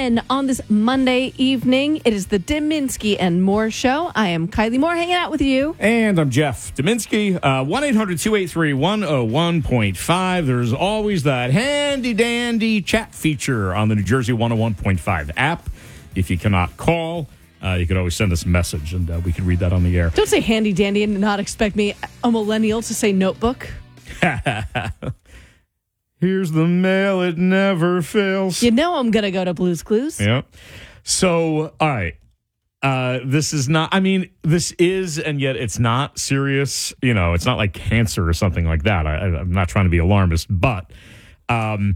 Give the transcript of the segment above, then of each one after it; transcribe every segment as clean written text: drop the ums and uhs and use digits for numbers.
7 on this Monday evening. It is the Deminsky and Moore Show. I am Kylie Moore hanging out with you. And I'm Jeff Deminsky. 1-800-283-101.5. There's always that handy-dandy chat feature on the New Jersey 101.5 app. If you cannot call, you could always send us a message, and we can read that on the air. Don't say handy-dandy and not expect me, a millennial, to say notebook. Here's the mail, it never fails. You know I'm going to go to Blue's Clues. Yeah. So, all right. This is not, this is, and yet it's not serious. You know, it's not like cancer or something like that. I'm not trying to be alarmist, but I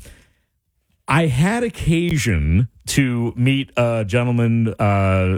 had occasion to meet a gentleman, Dr.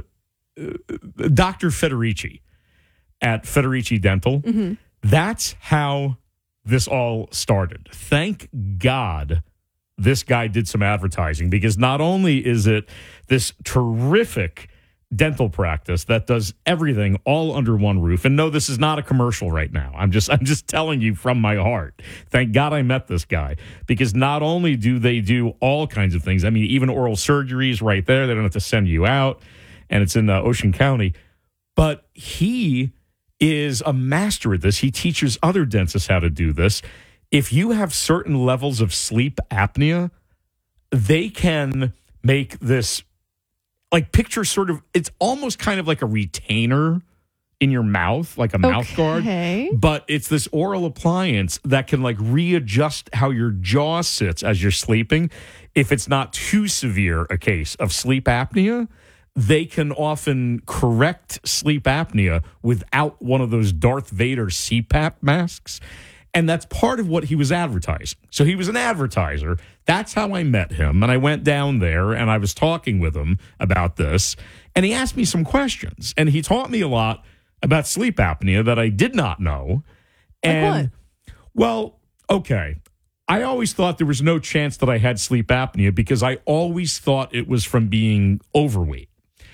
Federici at Federici Dental. Mm-hmm. That's how this all started. Thank God this guy did some advertising, because not only is it this terrific dental practice that does everything all under one roof, and no, this is not a commercial right now. I'm just telling you from my heart. Thank God I met this guy, because not only do they do all kinds of things, even oral surgeries right there. They don't have to send you out, and it's in Ocean County, but he is a master at this. He teaches other dentists how to do this. If you have certain levels of sleep apnea, they can make this, like, picture sort of, it's almost kind of like a retainer in your mouth, like a mouth guard. But it's this oral appliance that can, like, readjust how your jaw sits as you're sleeping. If it's not too severe a case of sleep apnea, they can often correct sleep apnea without one of those Darth Vader CPAP masks. And that's part of what he was advertising. So he was an advertiser. That's how I met him. And I went down there and I was talking with him about this. And he asked me some questions. And he taught me a lot about sleep apnea that I did not know. And, like what? Well, okay. I always thought there was no chance that I had sleep apnea, because I always thought it was from being overweight.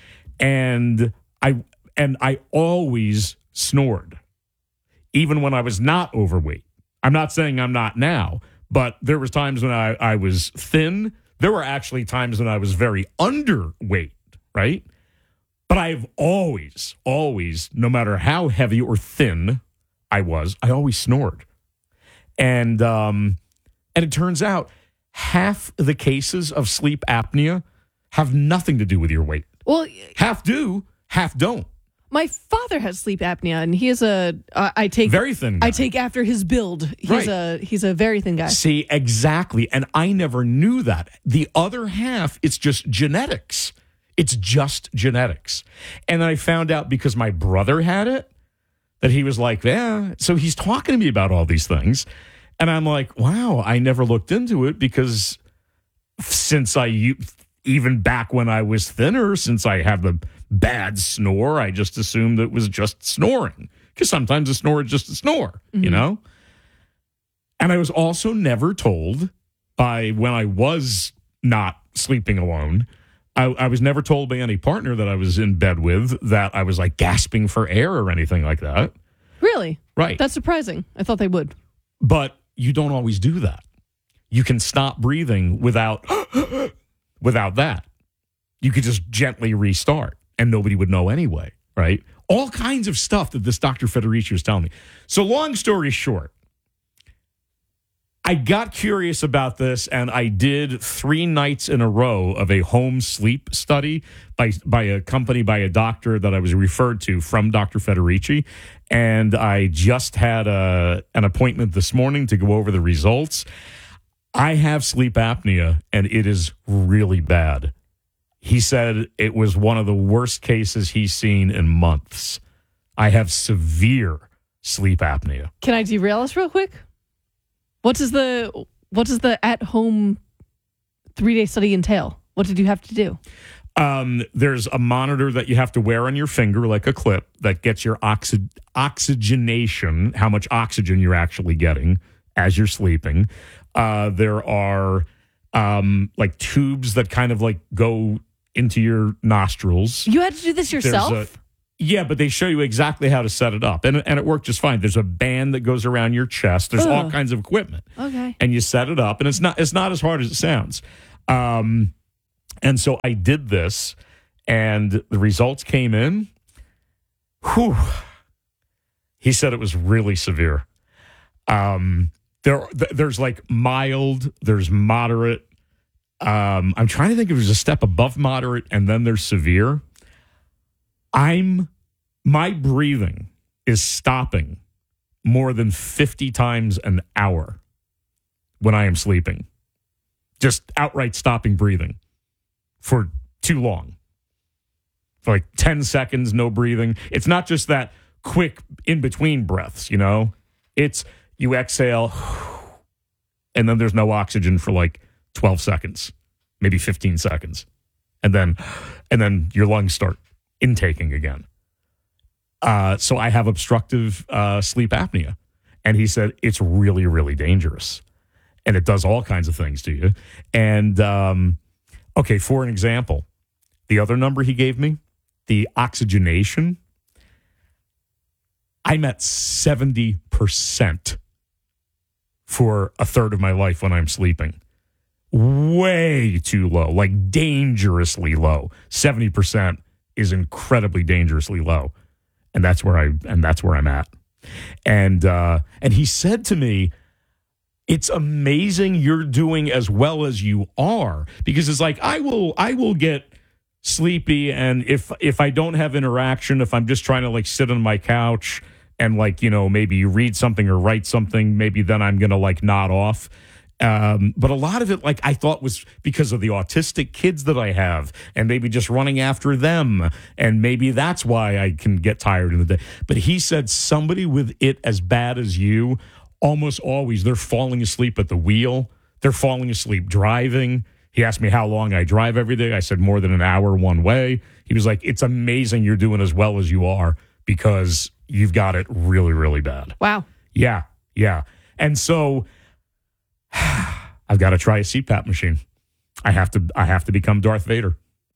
And I always snored, even when I was not overweight. I'm not saying I'm not now, but there was times when I was thin. There were actually times when I was very underweight, right? But I've always, no matter how heavy or thin I always snored. And it turns out half the cases of sleep apnea have nothing to do with your weight. Well, half do, half don't. My father has sleep apnea, and he is I take very thin guy. I take after his build. He's a very thin guy. See, exactly, and I never knew that. The other half, it's just genetics. It's just genetics. And I found out, because my brother had it, that he was like, yeah. So he's talking to me about all these things, and I'm like, wow, I never looked into it, because since even back when I was thinner, since I have the bad snore, I just assumed it was just snoring, because sometimes a snore is just a snore, you know? And I was also never told when I was not sleeping alone, I was never told by any partner that I was in bed with that I was, like, gasping for air or anything like that. Really? Right. That's surprising. I thought they would. But you don't always do that. You can stop breathing without that. You could just gently restart, and nobody would know anyway, right? All kinds of stuff that this Dr. Federici was telling me. So long story short, I got curious about this, and I did 3 nights in a row of a home sleep study by a company, by a doctor that I was referred to from Dr. Federici. And I just had an appointment this morning to go over the results. I have sleep apnea, and it is really bad. He said it was one of the worst cases he's seen in months. I have severe sleep apnea. Can I derail us real quick? What does the at-home 3-day study entail? What did you have to do? There's a monitor that you have to wear on your finger, like a clip, that gets your oxygenation, how much oxygen you're actually getting as you're sleeping. There are like tubes that kind of like go into your nostrils. You had to do this yourself? Yeah, but they show you exactly how to set it up. And it worked just fine. There's a band that goes around your chest. There's all kinds of equipment. Okay. And you set it up, and it's not as hard as it sounds. And so I did this, and the results came in. Whew. He said it was really severe. There's like mild, there's moderate. I'm trying to think if there's a step above moderate, and then there's severe. My breathing is stopping more than 50 times an hour when I am sleeping. Just outright stopping breathing for too long. For like 10 seconds, no breathing. It's not just that quick in-between breaths, you know? It's you exhale, and then there's no oxygen for like 12 seconds, maybe 15 seconds. And then your lungs start intaking again. So I have obstructive sleep apnea. And he said, it's really, really dangerous. And it does all kinds of things to you. And, okay, for an example, the other number he gave me, the oxygenation, I'm at 70% for a third of my life when I'm sleeping. Way too low, like dangerously low. 70% is incredibly dangerously low. And that's where I'm at. And he said to me, it's amazing you're doing as well as you are, because it's like I will get sleepy, and if I don't have interaction, if I'm just trying to like sit on my couch and like, you know, maybe read something or write something, maybe then I'm gonna like nod off. But a lot of it, like I thought, was because of the autistic kids that I have, and maybe just running after them, and maybe that's why I can get tired in the day. But he said somebody with it as bad as you, almost always they're falling asleep at the wheel. They're falling asleep driving. He asked me how long I drive every day. I said more than an hour one way. He was like, it's amazing you're doing as well as you are, because you've got it really, really bad. Wow. Yeah. And so I've got to try a CPAP machine. I have to become Darth Vader,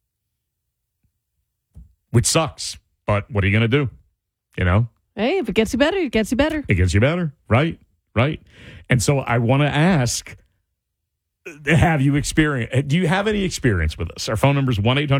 which sucks. But what are you going to do? You know? Hey, if it gets you better, it gets you better. It gets you better. Right. And so I want to ask, do you have any experience with this? Our phone number is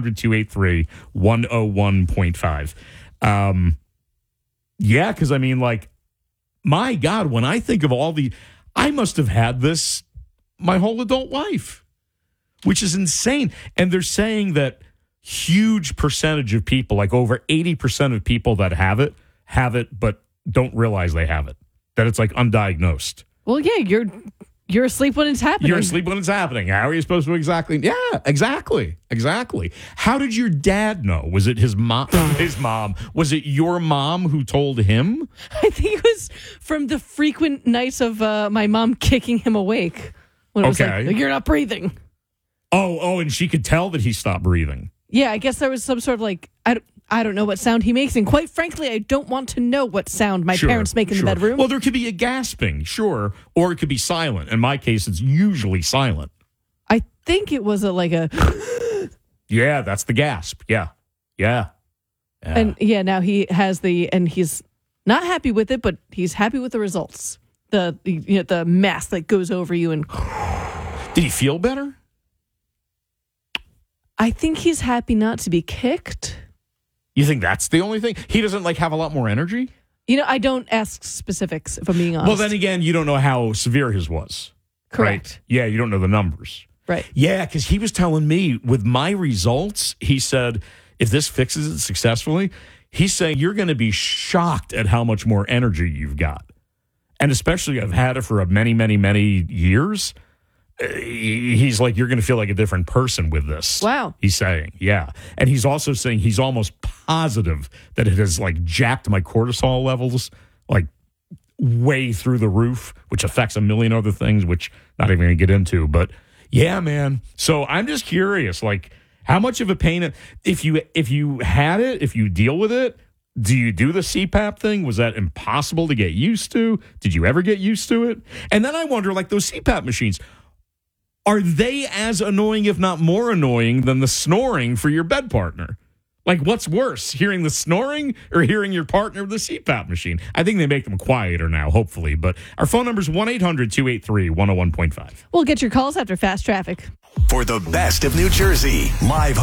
1-800-283-101.5. Yeah, because I mean, like, my God, when I think of I must have had this my whole adult life, which is insane. And they're saying that huge percentage of people, like over 80% of people that have it, but don't realize they have it, that it's like undiagnosed. Well, yeah, you're asleep when it's happening. You're asleep when it's happening. How are you supposed to exactly? Yeah, exactly. How did your dad know? Was it his mom? His mom? Was it your mom who told him? I think it was from the frequent nights of my mom kicking him awake. When it was like, you're not breathing. Oh, and she could tell that he stopped breathing. Yeah, I guess there was some sort of like, I don't know what sound he makes. And quite frankly, I don't want to know what sound my parents make in the bedroom. Well, there could be a gasping, sure, or it could be silent. In my case, it's usually silent. I think it was Yeah, that's the gasp. Yeah. And yeah, now he has and he's not happy with it, but he's happy with the results. The mass that goes over you. And did he feel better? I think he's happy not to be kicked. You think that's the only thing? He doesn't like have a lot more energy? You know, I don't ask specifics, if I'm being honest. Well, then again, you don't know how severe his was. Correct. Right? Yeah, you don't know the numbers. Right. Yeah, because he was telling me with my results, he said, if this fixes it successfully, he's saying you're going to be shocked at how much more energy you've got. And especially I've had it for many, many, many years. He's like, you're going to feel like a different person with this. Wow. He's saying, yeah. And he's also saying he's almost positive that it has like jacked my cortisol levels like way through the roof, which affects a million other things, which not even going to get into. But yeah, man. So I'm just curious, like how much of a pain, if you had it, if you deal with it, do you do the CPAP thing? Was that impossible to get used to? Did you ever get used to it? And then I wonder, like those CPAP machines, are they as annoying, if not more annoying, than the snoring for your bed partner? Like, what's worse, hearing the snoring or hearing your partner with the CPAP machine? I think they make them quieter now, hopefully. But our phone number is 1-800-283-101.5. We'll get your calls after Fast Traffic. For the best of New Jersey, live